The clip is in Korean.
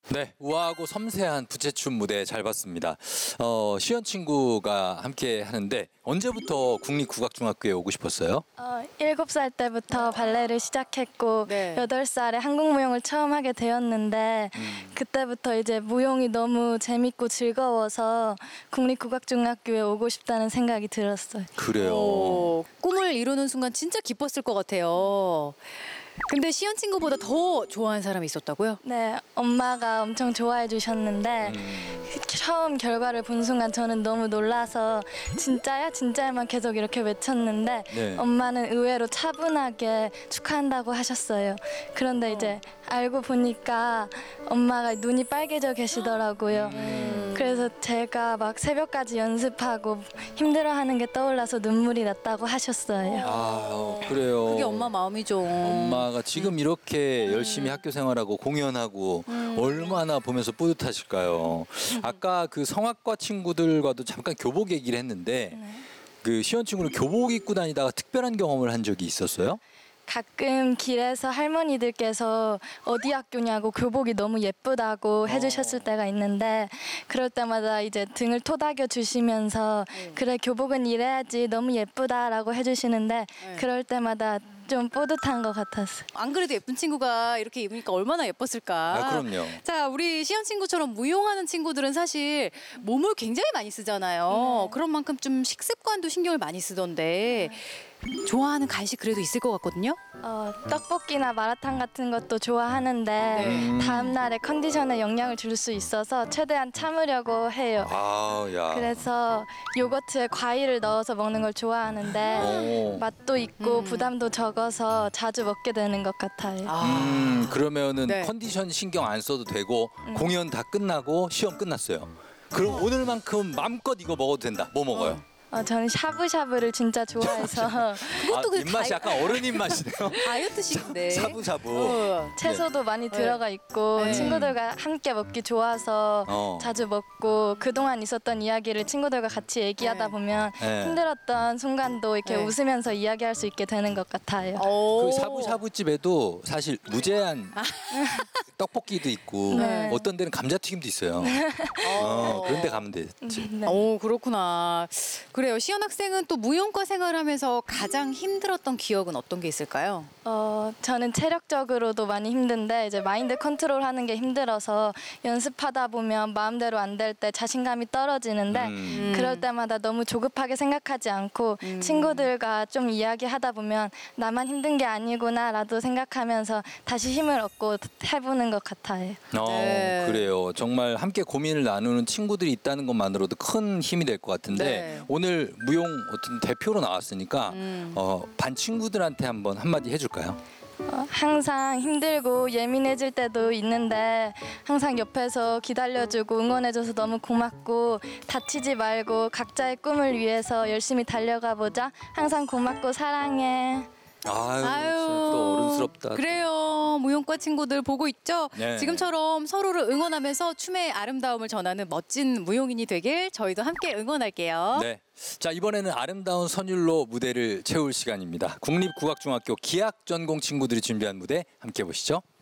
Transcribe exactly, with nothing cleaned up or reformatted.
네, 우아하고 섬세한 부채춤 무대 잘 봤습니다. 어, 시연 친구가 함께 하는데 언제부터 국립국악중학교에 오고 싶었어요? 어, 일곱 살 때부터 발레를 시작했고 네. 여덟 살에 한국무용을 처음 하게 되었는데 음. 그때부터 이제 무용이 너무 재밌고 즐거워서 국립국악중학교에 오고 싶다는 생각이 들었어요. 그래요. 오, 꿈을 이루는 순간 진짜 기뻤을 것 같아요. 근데 시연 친구보다 더 좋아하는 사람이 있었다고요? 네, 엄마가 엄청 좋아해 주셨는데 음. 처음 결과를 본 순간 저는 너무 놀라서 진짜야? 진짜야만 계속 이렇게 외쳤는데 네. 엄마는 의외로 차분하게 축하한다고 하셨어요. 그런데 이제 알고 보니까 엄마가 눈이 빨개져 계시더라고요. 음. 그래서 제가 막 새벽까지 연습하고 힘들어하는 게 떠올라서 눈물이 났다고 하셨어요. 아, 그래요. 그게 엄마 마음이죠. 엄마가 지금 이렇게 음. 열심히 학교 생활하고 공연하고 얼마나 보면서 뿌듯하실까요? 아까 그 성악과 친구들과도 잠깐 교복 얘기를 했는데 네. 그 시연 친구는 교복 입고 다니다가 특별한 경험을 한 적이 있었어요? 가끔 길에서 할머니들께서 어디 학교냐고 교복이 너무 예쁘다고 해주셨을 때가 있는데 그럴 때마다 이제 등을 토닥여 주시면서 그래 교복은 이래야지 너무 예쁘다라고 해주시는데 그럴 때마다 좀 뿌듯한 것 같았어요. 안 그래도 예쁜 친구가 이렇게 입으니까 얼마나 예뻤을까. 아, 그럼요. 자, 우리 시연 친구처럼 무용하는 친구들은 사실 몸을 굉장히 많이 쓰잖아요. 그런 만큼 좀 식습관도 신경을 많이 쓰던데 좋아하는 간식 그래도 있을 것 같거든요. 어, 떡볶이나 마라탕 같은 것도 좋아하는데 네. 다음 날에 컨디션에 영향을 줄 수 있어서 최대한 참으려고 해요. 아, 야. 그래서 요거트에 과일을 넣어서 먹는 걸 좋아하는데 오. 맛도 있고 음. 부담도 적어서 자주 먹게 되는 것 같아요. 음, 그러면은 네. 컨디션 신경 안 써도 되고 공연 다 끝나고 시험 끝났어요. 그럼 오늘만큼 마음껏 이거 먹어도 된다. 뭐 먹어요? 어, 저는 샤브샤브를 진짜 좋아해서 그것도 아, 그 입맛이 다이- 약간 어른 입맛이네요. 다이어트식인데. 샤브샤브. 어. 채소도 많이 들어가 있고 네. 친구들과 함께 먹기 좋아서 어. 자주 먹고 그동안 있었던 이야기를 친구들과 같이 얘기하다 네. 보면 네. 힘들었던 순간도 이렇게 네. 웃으면서 이야기할 수 있게 되는 것 같아요. 오. 그 샤브샤브 집에도 사실 무제한 아. 떡볶이도 있고 네. 어떤 데는 감자튀김도 있어요. 어, 그런 데 가면 되지. 네. 오, 그렇구나. 그래요. 시연 학생은 또 무용과 생활하면서 가장 힘들었던 기억은 어떤 게 있을까요? 어, 저는 체력적으로도 많이 힘든데 이제 마인드 컨트롤하는 게 힘들어서 연습하다 보면 마음대로 안 될 때 자신감이 떨어지는데 음. 그럴 때마다 너무 조급하게 생각하지 않고 친구들과 좀 이야기하다 보면 나만 힘든 게 아니구나라도 생각하면서 다시 힘을 얻고 해보는 것 같아요. 어, 네. 그래요. 정말 함께 고민을 나누는 친구들이 있다는 것만으로도 큰 힘이 될 것 같은데 네. 오늘 무용 어떤 대표로 나왔으니까 음. 어, 반 친구들한테 한번 한마디 해줄까요? 어, 항상 힘들고 예민해질 때도 있는데 항상 옆에서 기다려주고 응원해줘서 너무 고맙고 다치지 말고 각자의 꿈을 위해서 열심히 달려가 보자. 항상 고맙고 사랑해. 아유, 아유, 진짜 또 어른스럽다. 그래요. 무용과 친구들 보고 있죠? 네. 지금처럼 서로를 응원하면서 춤의 아름다움을 전하는 멋진 무용인이 되길 저희도 함께 응원할게요. 네. 자, 이번에는 아름다운 선율로 무대를 채울 시간입니다. 국립국악중학교 기악 전공 친구들이 준비한 무대 함께 보시죠.